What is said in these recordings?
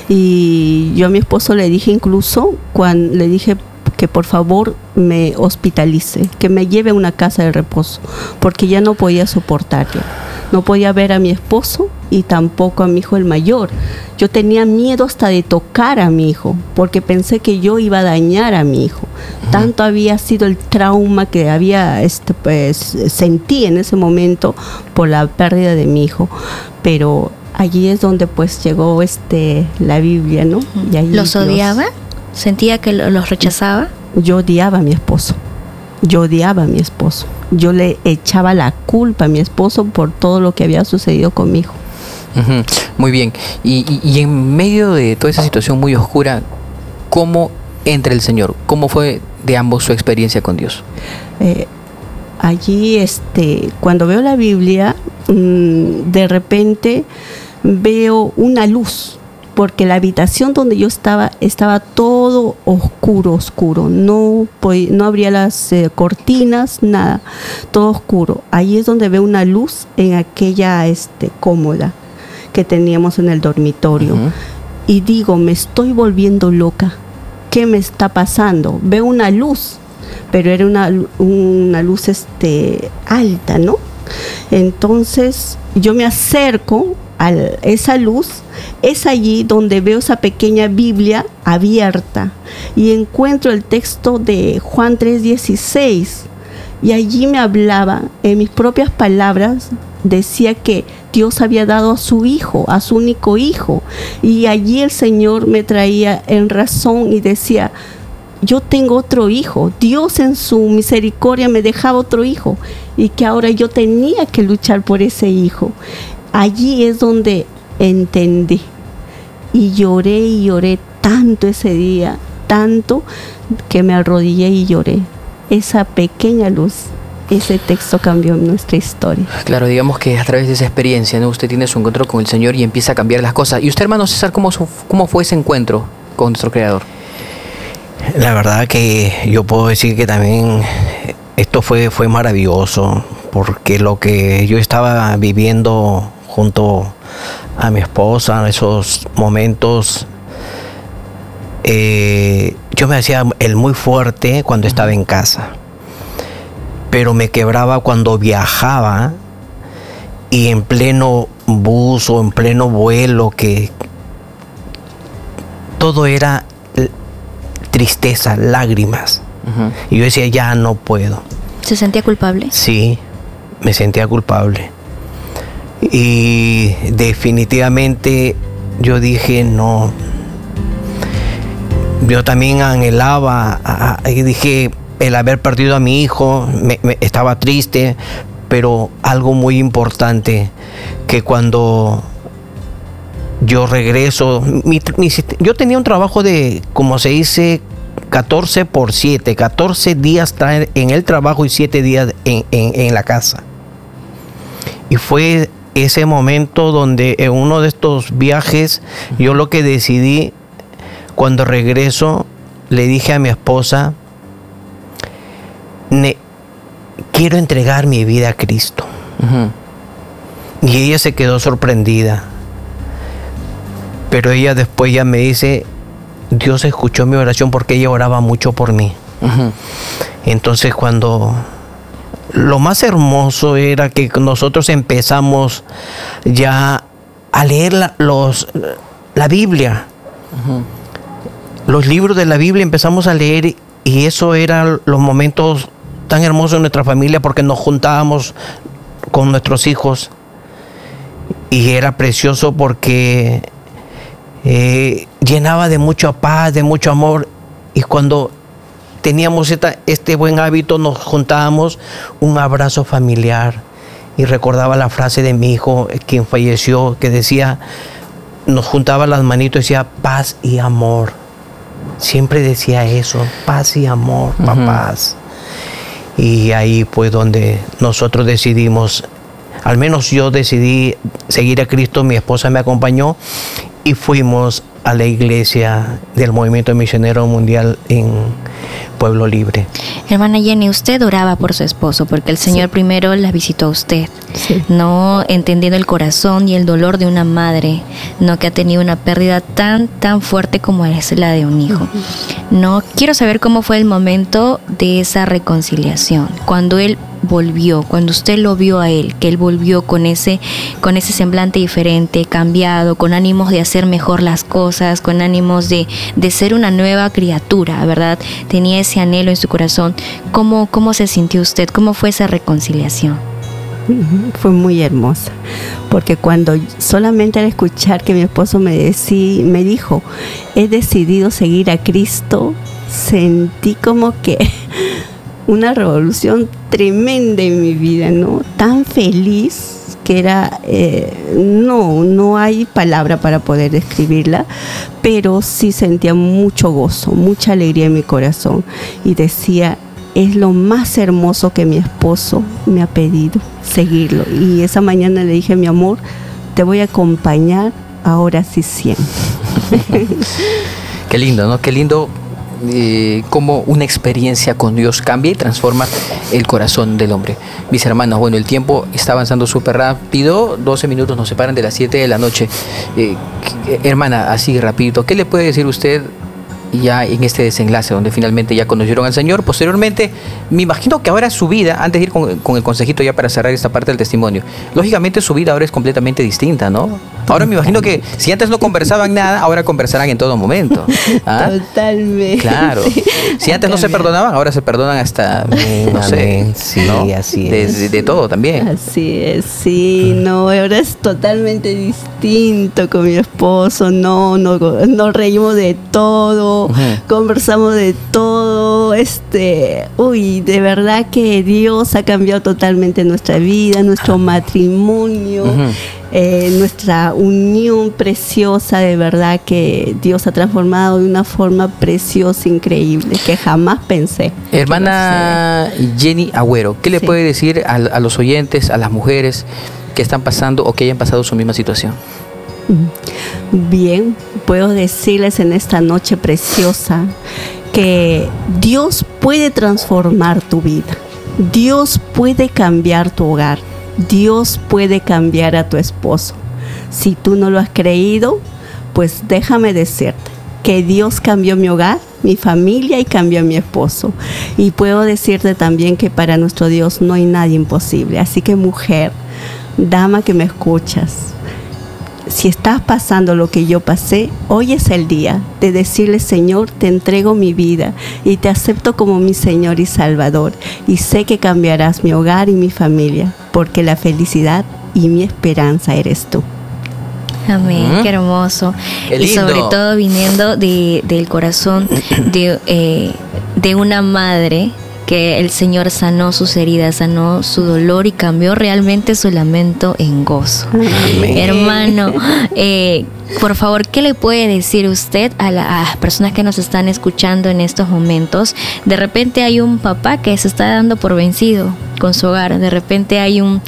Y yo a mi esposo le dije incluso, cuando le dije que por favor me hospitalice, que me lleve a una casa de reposo, porque ya no podía soportarlo. No podía ver a mi esposo y tampoco a mi hijo el mayor. Yo tenía miedo hasta de tocar a mi hijo, porque pensé que yo iba a dañar a mi hijo. Tanto había sido el trauma que había sentí en ese momento por la pérdida de mi hijo. Pero allí es donde pues llegó la Biblia, ¿no? Y ahí ¿Los odiaba? ¿Sentía que los rechazaba? Yo odiaba a mi esposo. Yo odiaba a mi esposo. Yo le echaba la culpa a mi esposo por todo lo que había sucedido con mi hijo. Uh-huh. Muy bien. Y en medio de toda esa situación muy oscura, ¿cómo entra el Señor? ¿Cómo fue de ambos su experiencia con Dios? Allí, cuando veo la Biblia, de repente veo una luz, porque la habitación donde yo estaba todo oscuro, no abría las cortinas, nada, todo oscuro. Ahí es donde veo una luz en aquella cómoda que teníamos en el dormitorio. Uh-huh. Y digo, me estoy volviendo loca, ¿qué me está pasando? Veo una luz, pero era una luz alta, ¿no? Entonces yo me acerco a esa luz. Es allí donde veo esa pequeña Biblia abierta y encuentro el texto de Juan 3:16, y allí me hablaba, en mis propias palabras, decía que Dios había dado a su hijo, a su único hijo, y allí el Señor me traía en razón y decía, yo tengo otro hijo, Dios en su misericordia me dejaba otro hijo, y que ahora yo tenía que luchar por ese hijo. Allí es donde entendí, y lloré tanto ese día, tanto que me arrodillé y lloré. Esa pequeña luz, ese texto cambió nuestra historia. Claro, digamos que a través de esa experiencia, ¿no? Usted tiene su encuentro con el Señor y empieza a cambiar las cosas. ¿Y usted, hermano César, cómo fue ese encuentro con nuestro Creador? La verdad que yo puedo decir que también esto fue maravilloso, porque lo que yo estaba viviendo junto a mi esposa en esos momentos, yo me hacía el muy fuerte cuando estaba en casa, pero me quebraba cuando viajaba y en pleno bus o en pleno vuelo, que todo era tristeza, lágrimas. Uh-huh. Y yo decía, ya no puedo. ¿Se sentía culpable? Sí, me sentía culpable. Y definitivamente yo dije, no. Yo también anhelaba, y dije, el haber perdido a mi hijo, me estaba triste, pero algo muy importante, que cuando yo regreso, yo tenía un trabajo de, como se dice, 14/7, 14 días en el trabajo y 7 días en la casa. Y fue ese momento donde en uno de estos viajes, yo lo que decidí, cuando regreso, le dije a mi esposa, quiero entregar mi vida a Cristo. Uh-huh. Y ella se quedó sorprendida. Pero ella después ya me dice, Dios escuchó mi oración, porque ella oraba mucho por mí. Uh-huh. Entonces lo más hermoso era que nosotros empezamos ya a leer la Biblia. Uh-huh. Los libros de la Biblia empezamos a leer, y eso eran los momentos tan hermosos en nuestra familia, porque nos juntábamos con nuestros hijos y era precioso, porque llenaba de mucha paz, de mucho amor. Y cuando teníamos este buen hábito, nos juntábamos, un abrazo familiar, y recordaba la frase de mi hijo, quien falleció, que decía, nos juntaba las manitos y decía, paz y amor. Siempre decía eso, paz y amor, uh-huh. Papás. Y ahí fue donde nosotros decidimos, al menos yo decidí seguir a Cristo, mi esposa me acompañó, y fuimos a la iglesia del Movimiento Misionero Mundial en pueblo libre. Hermana Jenny, usted oraba por su esposo porque el Señor primero la visitó a usted, Sí. no entendiendo el corazón y el dolor de una madre, no que ha tenido una pérdida tan fuerte como es la de un hijo. No quiero saber cómo fue el momento de esa reconciliación, cuando él volvió, cuando usted lo vio a él, que él volvió con ese semblante diferente, cambiado, con ánimos de hacer mejor las cosas, con ánimos de ser una nueva criatura, ¿verdad? Tenía ese anhelo en su corazón. ¿Cómo se sintió usted? ¿Cómo fue esa reconciliación? Fue muy hermosa, porque cuando solamente al escuchar que mi esposo me dijo, he decidido seguir a Cristo, sentí como que una revolución tremenda en mi vida, ¿no? Tan feliz que era, no hay palabra para poder describirla, pero sí sentía mucho gozo, mucha alegría en mi corazón y decía, es lo más hermoso que mi esposo me ha pedido, seguirlo. Y esa mañana le dije, mi amor, te voy a acompañar ahora sí siempre. Qué lindo, ¿no? Qué lindo cómo una experiencia con Dios cambia y transforma el corazón del hombre. Mis hermanos, bueno, el tiempo está avanzando súper rápido, 12 minutos nos separan de las 7 de la noche. Hermana, así rapidito, ¿qué le puede decir usted ya en este desenlace donde finalmente ya conocieron al Señor? Posteriormente, me imagino que ahora su vida, antes de ir con el consejito ya para cerrar esta parte del testimonio, lógicamente su vida ahora es completamente distinta, ¿no? Ahora me imagino que si antes no conversaban nada, ahora conversarán en todo momento. ¿Ah? Totalmente. Claro. Si antes no se perdonaban, ahora se perdonan hasta, no sé, Sí, ¿no? así es. De todo también. Así es, sí, no, ahora es totalmente distinto con mi esposo, no reímos de todo, conversamos de todo, de verdad que Dios ha cambiado totalmente nuestra vida, nuestro matrimonio, nuestra unión preciosa, de verdad que Dios ha transformado de una forma preciosa, increíble, que jamás pensé. Hermana Jenny Agüero, ¿qué le Sí. puede decir a los oyentes, a las mujeres que están pasando o que hayan pasado su misma situación? Bien, puedo decirles en esta noche preciosa que Dios puede transformar tu vida, Dios puede cambiar tu hogar, Dios puede cambiar a tu esposo. Si tú no lo has creído, pues déjame decirte que Dios cambió mi hogar, mi familia y cambió a mi esposo. Y puedo decirte también que para nuestro Dios no hay nada imposible. Así que mujer, dama que me escuchas, si estás pasando lo que yo pasé, hoy es el día de decirle, Señor, te entrego mi vida y te acepto como mi Señor y Salvador. Y sé que cambiarás mi hogar y mi familia, porque la felicidad y mi esperanza eres tú. Amén, qué hermoso. Qué Y lindo. sobre todo viniendo del corazón de una madre, que el Señor sanó sus heridas, sanó su dolor y cambió realmente su lamento en gozo. Amén. Hermano, por favor, ¿qué le puede decir usted a las personas que nos están escuchando en estos momentos? De repente hay un papá que se está dando por vencido con su hogar, de repente hay un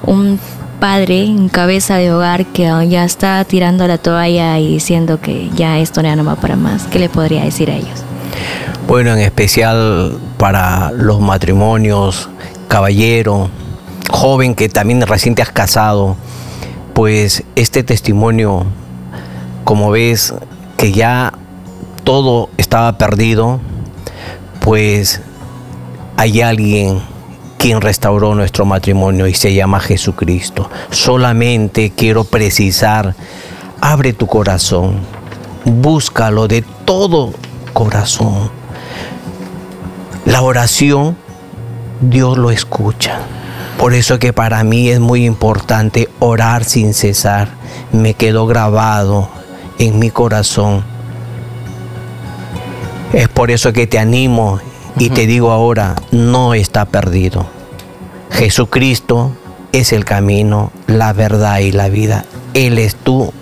padre en cabeza de hogar que ya está tirando la toalla y diciendo que ya esto ya no va para más. ¿Qué le podría decir a ellos? Bueno, en especial para los matrimonios, caballero, joven que también recién te has casado, pues este testimonio, como ves que ya todo estaba perdido, pues hay alguien quien restauró nuestro matrimonio y se llama Jesucristo. Solamente quiero precisar, abre tu corazón, búscalo de todo corazón. La oración, Dios lo escucha. Por eso que para mí es muy importante orar sin cesar. Me quedó grabado en mi corazón. Es por eso que te animo y te digo ahora, no está perdido. Jesucristo es el camino, la verdad y la vida. Él es tu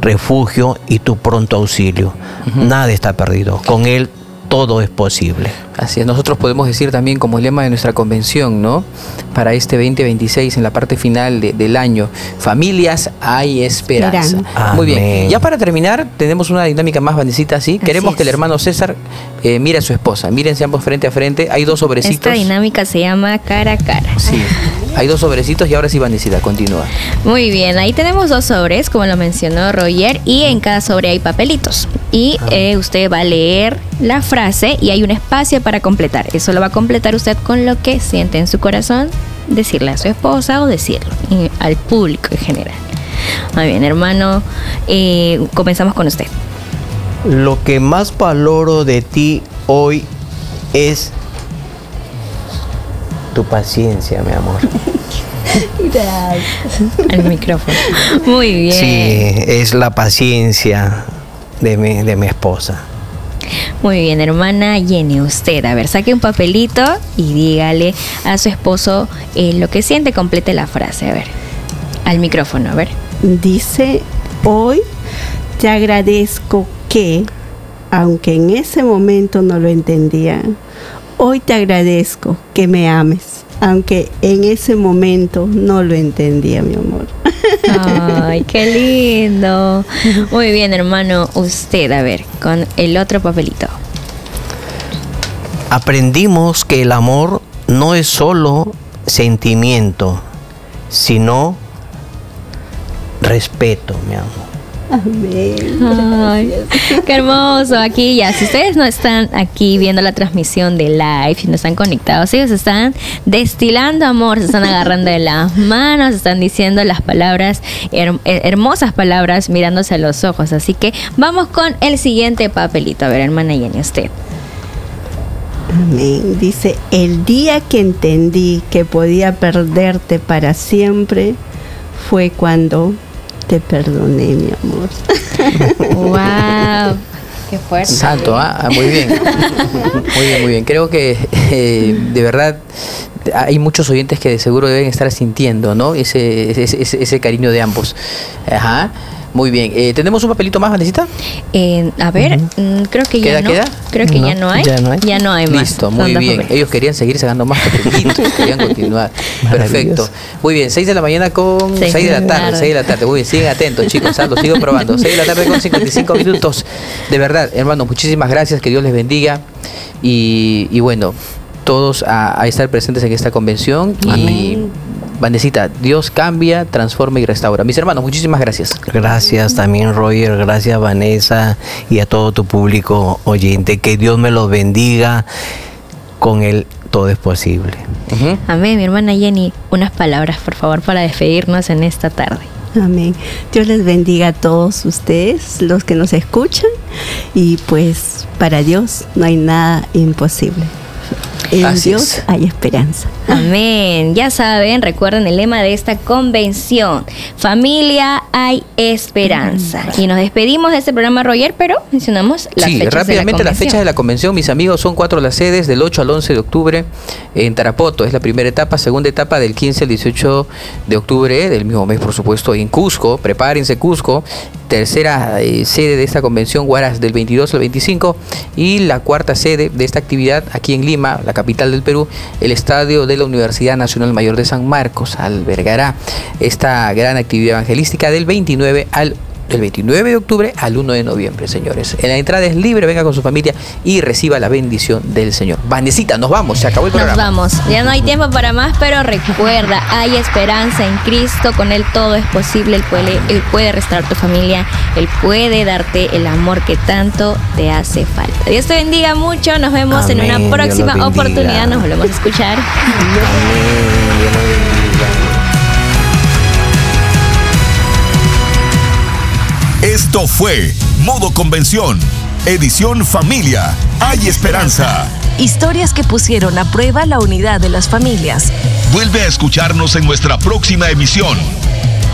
refugio y tu pronto auxilio. Nada está perdido. Con Él todo es posible. Así es, nosotros podemos decir también como lema de nuestra convención, ¿no? Para este 2026, en la parte final del año, familias hay esperanza. Muy bien, ya para terminar, tenemos una dinámica más, Vanesita, así. Queremos que el hermano César mire a su esposa, mírense ambos frente a frente, hay 2 sobrecitos. Esta dinámica se llama cara a cara. Sí, hay 2 sobrecitos y ahora sí, Vanesita, continúa. Muy bien, ahí tenemos 2 sobres, como lo mencionó Roger, y en cada sobre hay papelitos. Y usted va a leer la frase y hay un espacio para completar. Eso lo va a completar usted con lo que siente en su corazón, decirle a su esposa o decirlo al público en general. Muy bien, hermano, comenzamos con usted. Lo que más valoro de ti hoy es tu paciencia, mi amor. Gracias. Al micrófono. Muy bien. Sí, es la paciencia de mi esposa. Muy bien, hermana Jenny, usted, a ver, saque un papelito y dígale a su esposo lo que siente, complete la frase, a ver, al micrófono, a ver. Dice, hoy te agradezco que, aunque en ese momento no lo entendía, hoy te agradezco que me ames, aunque en ese momento no lo entendía, mi amor. Ay, qué lindo. Muy bien, hermano, usted, a ver, con el otro papelito. Aprendimos que el amor no es solo sentimiento, sino respeto, mi amor. Amén. Ay, qué hermoso. Aquí ya, si ustedes no están aquí viendo la transmisión de live, si no están conectados, ellos están destilando amor, se están agarrando de las manos, están diciendo las palabras, hermosas palabras, mirándose a los ojos. Así que vamos con el siguiente papelito. A ver, hermana Jenny, usted. Amén. Dice, el día que entendí que podía perderte para siempre fue cuando te perdoné, mi amor. Wow, qué fuerte. Santo, muy bien. Muy bien, muy bien. Creo que de verdad hay muchos oyentes que de seguro deben estar sintiendo, ¿no? Ese cariño de ambos. Ajá. Muy bien. ¿Tenemos un papelito más, Vanesita? A ver, creo que ya no. ¿Queda? Creo que ya no hay. Ya no hay más. Listo, muy Son bien. 2 papeles. Ellos querían seguir sacando más papelitos, querían continuar. Perfecto. Muy bien, 6 de la mañana con 6 de la tarde, 6 de la tarde. Muy bien, siguen atentos, chicos, lo sigo probando. 6 de la tarde con 55 minutos. De verdad, hermanos, muchísimas gracias, que Dios les bendiga. Y bueno, todos a estar presentes en esta convención. Y Vanesita, Dios cambia, transforma y restaura. Mis hermanos, muchísimas gracias. Gracias también, Roger, gracias, Vanessa, y a todo tu público oyente. Que Dios me los bendiga. Con Él todo es posible. Amén, mi hermana Jenny, unas palabras, por favor, para despedirnos en esta tarde. Amén. Dios les bendiga a todos ustedes, los que nos escuchan. Y pues para Dios no hay nada imposible. En Así Dios es. hay esperanza. Amén. Ya saben, recuerden el lema de esta convención: familia hay esperanza. Y nos despedimos de este programa, Roger, pero mencionamos las fechas rápidamente de la las fechas de la convención, mis amigos, son 4 las sedes, del 8 al 11 de octubre en Tarapoto, es la primera etapa. Segunda etapa del 15 al 18 de octubre del mismo mes, por supuesto, en Cusco. Prepárense, Cusco. Tercera sede de esta convención, Huaraz, del 22 al 25. Y la cuarta sede de esta actividad aquí en Lima, la capital del Perú, el estadio de la Universidad Nacional Mayor de San Marcos albergará esta gran actividad evangelística del 29 de octubre al 1 de noviembre, señores. La entrada es libre, venga con su familia y reciba la bendición del Señor. Vanesita, nos vamos, se acabó el programa. Nos vamos, ya no hay tiempo para más, pero recuerda, hay esperanza en Cristo, con Él todo es posible. Él puede restaurar tu familia, Él puede darte el amor que tanto te hace falta. Dios te bendiga mucho, nos vemos en Amén, una próxima Dios los bendiga. oportunidad, nos volvemos a escuchar. Amén. Dios los bendiga. Esto fue Modo Convención, edición Familia. Hay esperanza. Historias que pusieron a prueba la unidad de las familias. Vuelve a escucharnos en nuestra próxima emisión.